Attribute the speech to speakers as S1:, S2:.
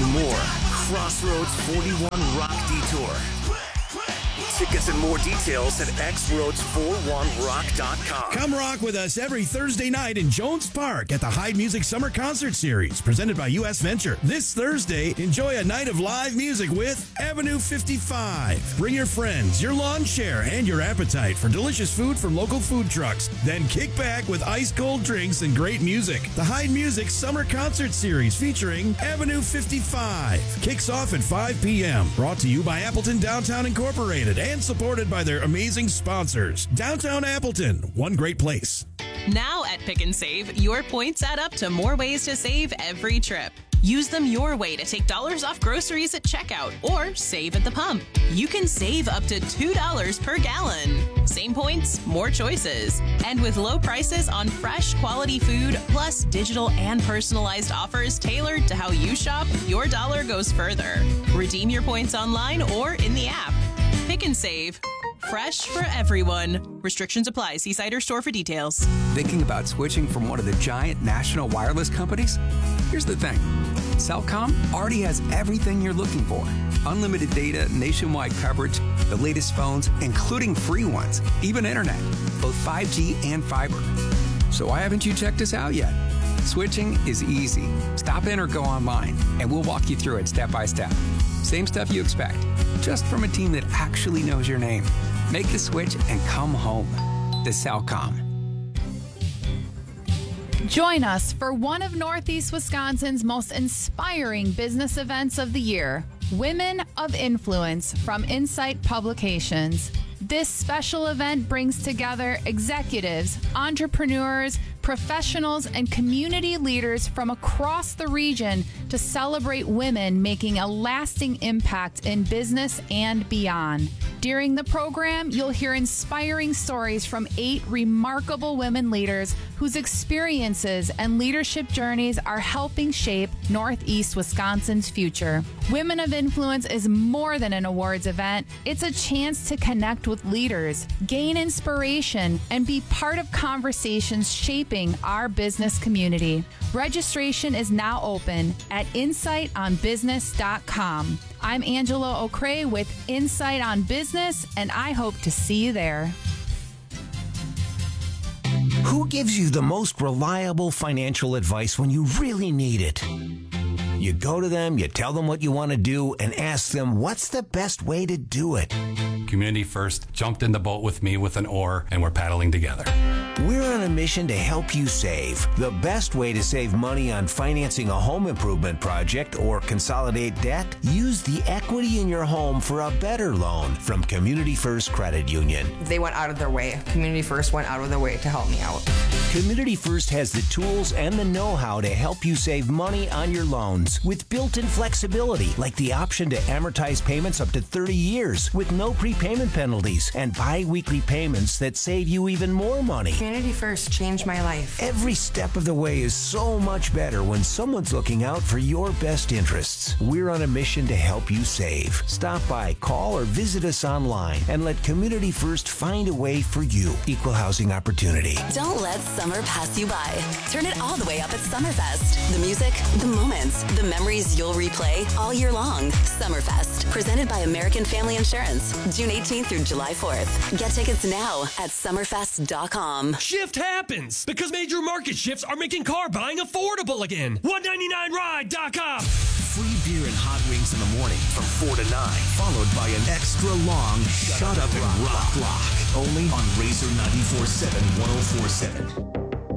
S1: more. Crossroads 41 Rock Detour. Tickets and more details at xroads41rock.com.
S2: Come rock with us every Thursday night in Jones Park at the Hyde Music Summer Concert Series, presented by U.S. Venture. This Thursday, enjoy a night of live music with Avenue 55. Bring your friends, your lawn chair, and your appetite for delicious food from local food trucks. Then kick back with ice-cold drinks and great music. The Hyde Music Summer Concert Series featuring Avenue 55 kicks off at 5 p.m. Brought to you by Appleton Downtown Incorporated and supported by their amazing sponsors. Downtown Appleton, one great place.
S3: Now at Pick and Save, your points add up to more ways to save every trip. Use them your way to take dollars off groceries at checkout or save at the pump. You can save up to $2 per gallon. Same points, more choices. And with low prices on fresh, quality food, plus digital and personalized offers tailored to how you shop, your dollar goes further. Redeem your points online or in the app. Pick and Save. Fresh for everyone. Restrictions apply. See site or store for details.
S4: Thinking about switching from one of the giant national wireless companies? Here's the thing. Cellcom already has everything you're looking for. Unlimited data, nationwide coverage, the latest phones, including free ones, even internet, both 5G and fiber. So why haven't you checked us out yet? Switching is easy. Stop in or go online, and we'll walk you through it step by step. Same stuff you expect, just from a team that actually knows your name. Make the switch and come home. To Cellcom.
S5: Join us for one of Northeast Wisconsin's most inspiring business events of the year, Women of Influence from Insight Publications. This special event brings together executives, entrepreneurs, professionals, and community leaders from across the region to celebrate women making a lasting impact in business and beyond. During the program, you'll hear inspiring stories from 8 remarkable women leaders whose experiences and leadership journeys are helping shape Northeast Wisconsin's future. Women of Influence is more than an awards event. It's a chance to connect with leaders, gain inspiration, and be part of conversations shaping our business community. Registration is now open at insightonbusiness.com. I'm Angela O'Cray with Insight on Business, and I hope to see you there.
S6: Who gives you the most reliable financial advice when you really need it? You go to them, you tell them what you want to do, and ask them what's the best way to do it.
S7: Community First jumped in the boat with me with an oar, and we're paddling together.
S6: We're on a mission to help you save. The best way to save money on financing a home improvement project or consolidate debt? Use the equity in your home for a better loan from Community First Credit Union.
S8: They went out of their way. Community First went out of their way to help me out.
S6: Community First has the tools and the know-how to help you save money on your loans with built-in flexibility, like the option to amortize payments up to 30 years with no prepayment penalties and bi-weekly payments that save you even more money.
S8: Community First changed my life.
S6: Every step of the way is so much better when someone's looking out for your best interests. We're on a mission to help you save. Stop by, call, or visit us online and let Community First find a way for you. Equal housing opportunity.
S9: Don't let summer pass you by. Turn it all the way up at Summerfest. The music, the moments, the memories you'll replay all year long. Summerfest, presented by American Family Insurance. June 18th through July 4th. Get tickets now at summerfest.com.
S10: Shift happens because major market shifts are making car buying affordable again. 199ride.com.
S1: Free beer and hot wings in the morning from 4 to 9, followed by an extra long Shut Up and Rock block. Only on Razor 94.7 104.7.